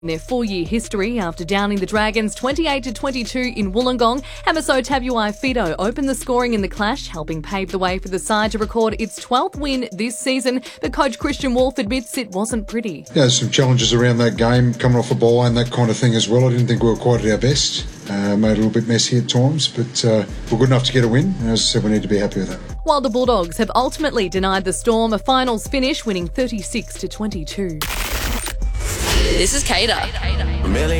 Their 4-year history after downing the Dragons 28-22 in Wollongong. Hamiso Tabuai-Fidow opened the scoring in the clash, helping pave the way for the side to record its 12th win this season. But coach Christian Wolf admits it wasn't pretty. There's some challenges around that game, coming off the ball and that kind of thing as well. I didn't think we were quite at our best. Made it a little bit messy at times, but we're good enough to get a win. And as I said, we need to be happy with that. While the Bulldogs have ultimately denied the Storm a finals finish, winning 36-22. This is Cater.